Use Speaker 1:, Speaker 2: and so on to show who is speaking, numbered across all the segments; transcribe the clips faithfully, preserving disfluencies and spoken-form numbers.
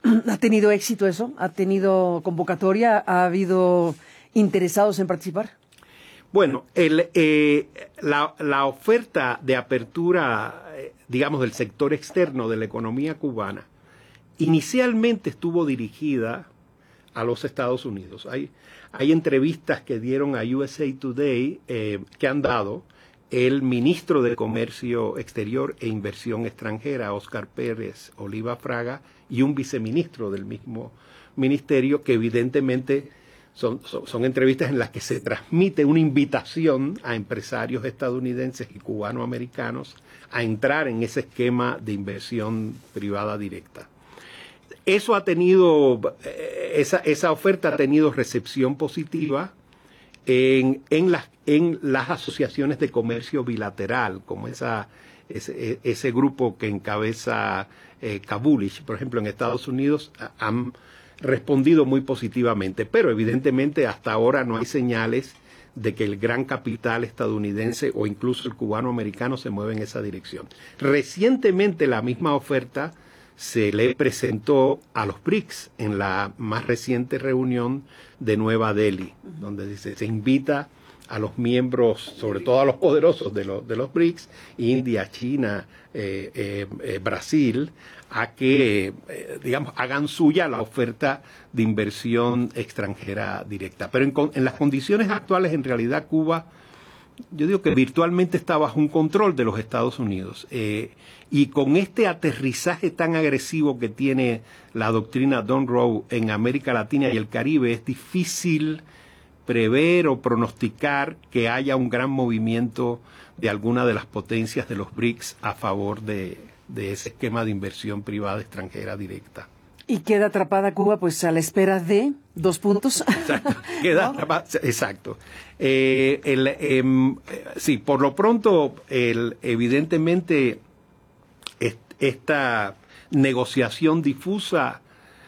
Speaker 1: ¿Ha tenido éxito eso? ¿Ha tenido convocatoria? ¿Ha habido interesados en participar?
Speaker 2: Bueno, el, eh, la, la oferta de apertura, eh, digamos, del sector externo de la economía cubana, inicialmente estuvo dirigida a los Estados Unidos. Hay, hay entrevistas que dieron a U S A Today eh, que han dado el ministro de Comercio Exterior e Inversión Extranjera, Óscar Pérez Oliva Fraga, y un viceministro del mismo ministerio, que evidentemente son, son, son entrevistas en las que se transmite una invitación a empresarios estadounidenses y cubanoamericanos a entrar en ese esquema de inversión privada directa. Eso ha tenido, esa, esa oferta ha tenido recepción positiva en, en, las, en las asociaciones de comercio bilateral, como esa, ese, ese grupo que encabeza eh, Kabulich, por ejemplo, en Estados Unidos, han respondido muy positivamente, pero evidentemente hasta ahora no hay señales de que el gran capital estadounidense o incluso el cubano-americano se mueva en esa dirección. Recientemente la misma oferta se le presentó a los B R I C S en la más reciente reunión de Nueva Delhi, donde dice, se invita a los miembros, sobre todo a los poderosos de los, de los B R I C S, India, China, eh, eh, eh, Brasil, a que, eh, digamos, hagan suya la oferta de inversión extranjera directa. Pero en, en las condiciones actuales, en realidad, Cuba, yo digo que virtualmente está bajo un control de los Estados Unidos. Eh, y con este aterrizaje tan agresivo que tiene la doctrina Don Roe en América Latina y el Caribe, es difícil prever o pronosticar que haya un gran movimiento de alguna de las potencias de los B R I C S a favor de, de ese esquema de inversión privada extranjera directa.
Speaker 1: Y queda atrapada Cuba pues a la espera de dos puntos.
Speaker 2: Exacto, queda ¿no? atrapada, exacto. Eh, el, eh, sí, por lo pronto, el, evidentemente, est, esta negociación difusa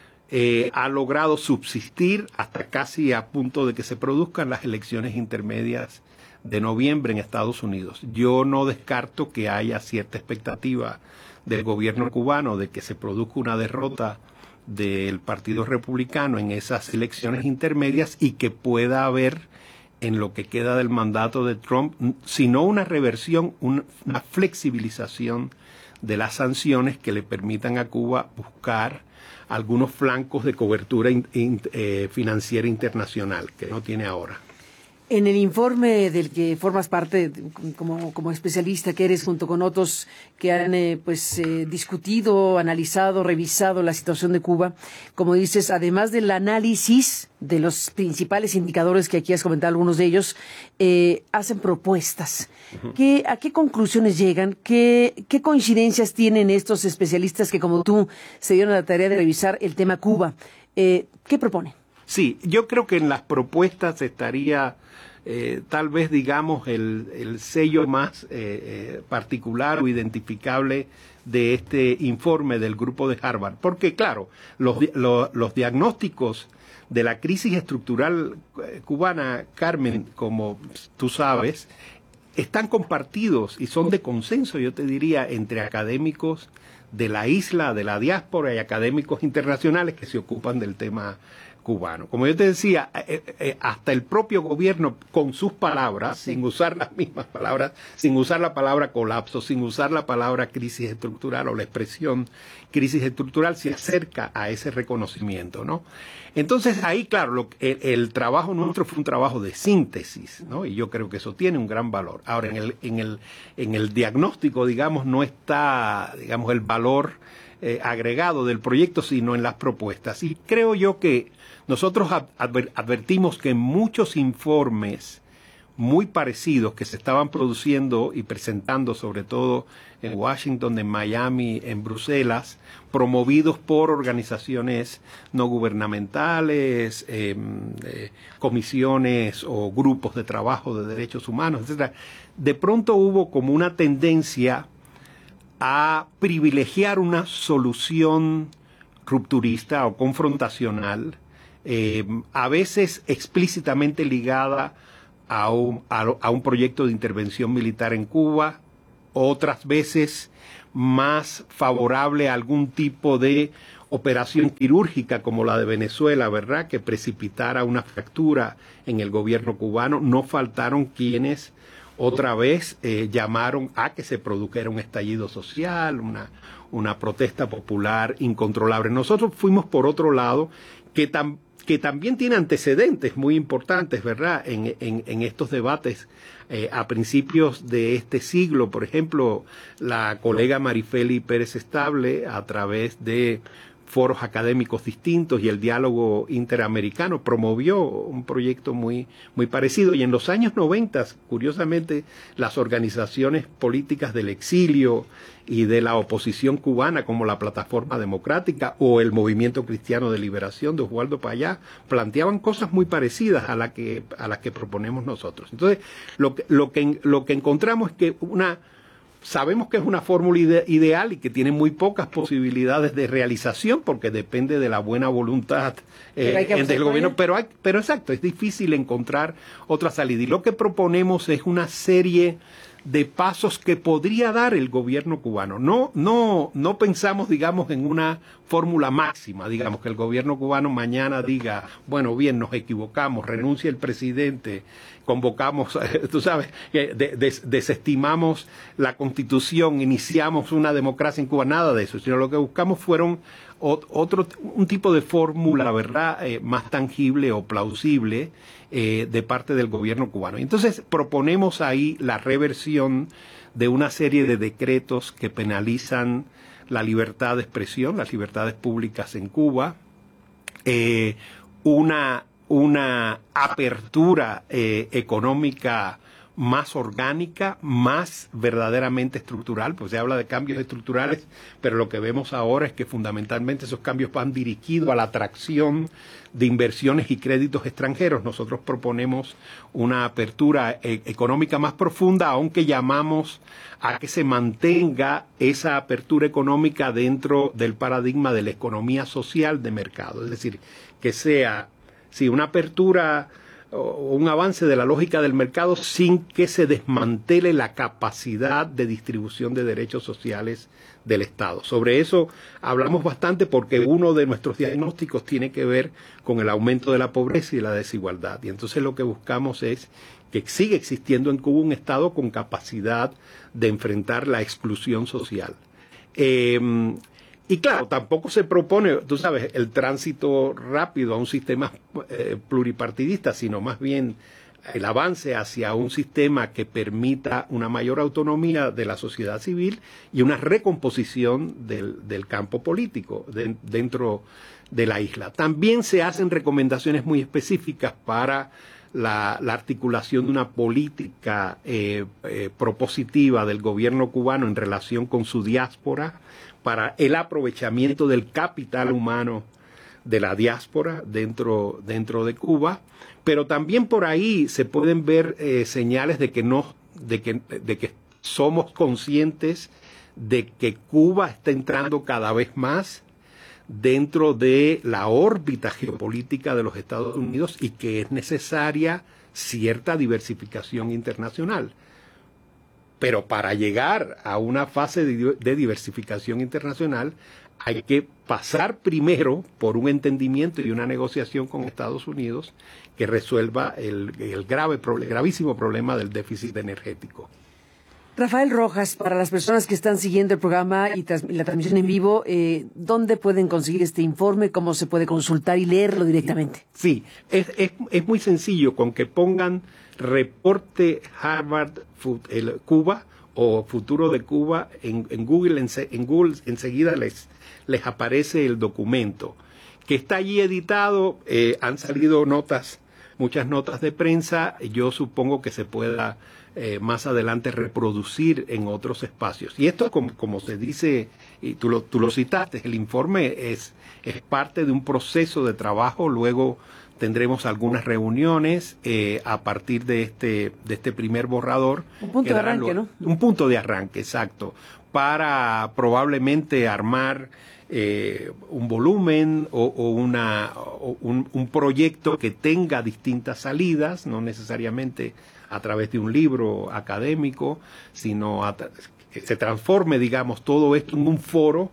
Speaker 2: eh, ha logrado subsistir hasta casi a punto de que se produzcan las elecciones intermedias de noviembre en Estados Unidos. Yo no descarto que haya cierta expectativa del gobierno cubano de que se produzca una derrota del Partido Republicano en esas elecciones intermedias y que pueda haber en lo que queda del mandato de Trump, sino una reversión, una flexibilización de las sanciones que le permitan a Cuba buscar algunos flancos de cobertura in, in, eh, financiera internacional que no tiene ahora.
Speaker 1: En el informe del que formas parte como, como especialista que eres, junto con otros que han eh, pues eh, discutido, analizado, revisado la situación de Cuba, como dices, además del análisis de los principales indicadores que aquí has comentado, algunos de ellos, eh, hacen propuestas. Uh-huh. ¿Qué, ¿A qué conclusiones llegan? ¿Qué, ¿Qué coincidencias tienen estos especialistas que, como tú, se dieron la tarea de revisar el tema Cuba? Eh, ¿Qué proponen?
Speaker 2: Sí, yo creo que en las propuestas estaría eh, tal vez, digamos, el, el sello más eh, eh, particular o identificable de este informe del grupo de Harvard. Porque, claro, los, los, los diagnósticos de la crisis estructural cubana, Carmen, como tú sabes, están compartidos y son de consenso, yo te diría, entre académicos de la isla, de la diáspora y académicos internacionales que se ocupan del tema cubano. Como yo te decía, eh, eh, hasta el propio gobierno, con sus palabras, sí. sin usar las mismas palabras, sin usar la palabra colapso, sin usar la palabra crisis estructural o la expresión crisis estructural, se acerca a ese reconocimiento, ¿no? Entonces, ahí, claro, lo, el, el trabajo nuestro fue un trabajo de síntesis, ¿no? Y yo creo que eso tiene un gran valor. Ahora, en el, en el, en el diagnóstico, digamos, no está, digamos, el valor eh, agregado del proyecto, sino en las propuestas. Y creo yo que nosotros adver, advertimos que muchos informes muy parecidos que se estaban produciendo y presentando, sobre todo en Washington, en Miami, en Bruselas, promovidos por organizaciones no gubernamentales, eh, eh, comisiones o grupos de trabajo de derechos humanos, etcétera. De pronto hubo como una tendencia a privilegiar una solución rupturista o confrontacional, eh, a veces explícitamente ligada a un, a, a un proyecto de intervención militar en Cuba, otras veces más favorable a algún tipo de operación quirúrgica como la de Venezuela, ¿verdad?, que precipitara una fractura en el gobierno cubano. No faltaron quienes otra vez eh, llamaron a que se produjera un estallido social, una, una protesta popular incontrolable. Nosotros fuimos por otro lado, que, tam, que también tiene antecedentes muy importantes, ¿verdad?, en, en, en estos debates eh, a principios de este siglo. Por ejemplo, la colega Marifeli Pérez Estable, a través de foros académicos distintos y el diálogo interamericano, promovió un proyecto muy, muy parecido. Y en los años noventa, curiosamente, las organizaciones políticas del exilio y de la oposición cubana, como la Plataforma Democrática o el Movimiento Cristiano de Liberación de Oswaldo Payá, planteaban cosas muy parecidas a, la que, a las que proponemos nosotros. Entonces, lo que, lo que, lo que encontramos es que una... Sabemos que es una fórmula ide ideal y que tiene muy pocas posibilidades de realización porque depende de la buena voluntad eh, del gobierno, pero, hay, pero exacto, es difícil encontrar otra salida. Y lo que proponemos es una serie de pasos que podría dar el gobierno cubano. No, no, no pensamos, digamos, en una fórmula máxima, digamos, que el gobierno cubano mañana diga, bueno, bien, nos equivocamos, renuncia el presidente, convocamos, tú sabes, des desestimamos la Constitución, iniciamos una democracia en Cuba, nada de eso, sino lo que buscamos fueron otro, un tipo de fórmula, ¿verdad?, eh, más tangible o plausible eh, de parte del gobierno cubano. Entonces proponemos ahí la reversión de una serie de decretos que penalizan la libertad de expresión, las libertades públicas en Cuba, eh, una, una apertura eh, económica más orgánica, más verdaderamente estructural, pues se habla de cambios estructurales, pero lo que vemos ahora es que fundamentalmente esos cambios van dirigidos a la atracción de inversiones y créditos extranjeros. Nosotros proponemos una apertura e económica más profunda, aunque llamamos a que se mantenga esa apertura económica dentro del paradigma de la economía social de mercado, es decir, que sea, sí, una apertura o un avance de la lógica del mercado sin que se desmantele la capacidad de distribución de derechos sociales del Estado. Sobre eso hablamos bastante porque uno de nuestros diagnósticos tiene que ver con el aumento de la pobreza y la desigualdad. Y entonces lo que buscamos es que siga existiendo en Cuba un Estado con capacidad de enfrentar la exclusión social. Eh, Y claro, tampoco se propone, tú sabes, el tránsito rápido a un sistema eh, pluripartidista, sino más bien el avance hacia un sistema que permita una mayor autonomía de la sociedad civil y una recomposición del, del campo político de, dentro de la isla. También se hacen recomendaciones muy específicas para la, la articulación de una política eh, eh, propositiva del gobierno cubano en relación con su diáspora, para el aprovechamiento del capital humano de la diáspora dentro, dentro de Cuba, pero también por ahí se pueden ver eh, señales de que, no, de, que, de que somos conscientes de que Cuba está entrando cada vez más dentro de la órbita geopolítica de los Estados Unidos y que es necesaria cierta diversificación internacional. Pero para llegar a una fase de, de diversificación internacional hay que pasar primero por un entendimiento y una negociación con Estados Unidos que resuelva el, el grave, el gravísimo problema del déficit energético.
Speaker 1: Rafael Rojas, para las personas que están siguiendo el programa y, tras, y la transmisión en vivo, eh, ¿dónde pueden conseguir este informe? ¿Cómo se puede consultar y leerlo directamente?
Speaker 2: Sí, es, es, es muy sencillo, con que pongan reporte Harvard el, Cuba o futuro de Cuba en, en Google, en, en Google enseguida les, les aparece el documento que está allí editado. Eh, han salido notas, muchas notas de prensa. Yo supongo que se pueda eh, más adelante reproducir en otros espacios. Y esto, como, como se dice, y tú lo, tú lo citaste, el informe es, es parte de un proceso de trabajo. Luego tendremos algunas reuniones eh, a partir de este, de este primer borrador.
Speaker 1: Un punto de arranque, ¿no?
Speaker 2: Un punto de arranque, exacto, para probablemente armar eh, un volumen o, o, una, o un, un proyecto que tenga distintas salidas, no necesariamente a través de un libro académico, sino a, que se transforme, digamos, todo esto en un foro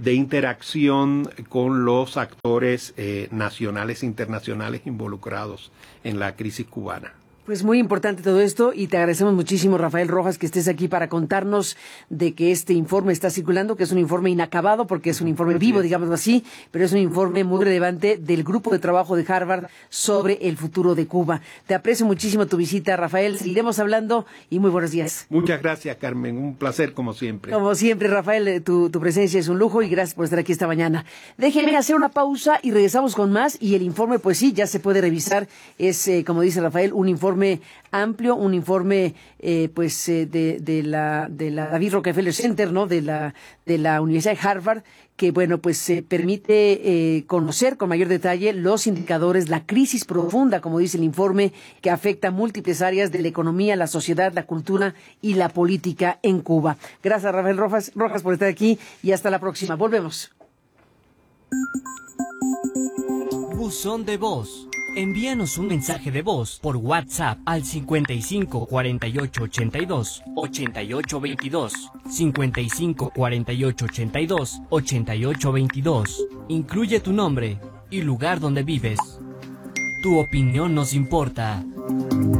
Speaker 2: de interacción con los actores eh, nacionales e internacionales involucrados en la crisis cubana.
Speaker 1: Pues muy importante todo esto y te agradecemos muchísimo, Rafael Rojas, que estés aquí para contarnos de que este informe está circulando, que es un informe inacabado porque es un informe vivo, digámoslo así, pero es un informe muy relevante del grupo de trabajo de Harvard sobre el futuro de Cuba. Te aprecio muchísimo tu visita, Rafael. Seguiremos hablando y muy buenos días.
Speaker 2: Muchas gracias, Carmen. Un placer como siempre.
Speaker 1: Como siempre, Rafael, tu, tu presencia es un lujo y gracias por estar aquí esta mañana. Déjenme hacer una pausa y regresamos con más y el informe, pues sí, ya se puede revisar. Es, eh, como dice Rafael, un informe amplio, un informe eh, pues eh, de, de la de la David Rockefeller Center, ¿no? De la de la Universidad de Harvard, que bueno, pues se eh, permite eh, conocer con mayor detalle los indicadores, la crisis profunda, como dice el informe, que afecta a múltiples áreas de la economía, la sociedad, la cultura y la política en Cuba. Gracias, Rafael Rojas, Rojas por estar aquí y hasta la próxima. Volvemos.
Speaker 3: Buzón de voz. Envíanos un mensaje de voz por WhatsApp al cincuenta y cinco cuarenta y ocho ochenta y dos ochenta y ocho veintidós, cincuenta y cinco cuarenta y ocho ochenta y dos ochenta y ocho veintidós. Incluye tu nombre y lugar donde vives. Tu opinión nos importa.